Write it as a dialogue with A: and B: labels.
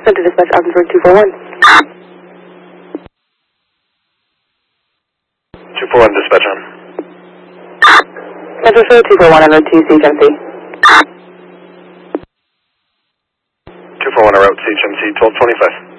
A: Center Dispatch, Ogdensburg 241.
B: 241 Dispatch on.
A: Central Show 241 on road 2 CHMC.
B: 241 on route CHMC 1225.